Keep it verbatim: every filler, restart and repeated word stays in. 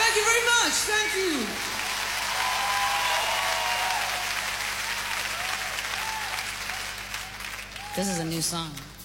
Thank you very much. Thank you. This is a new song.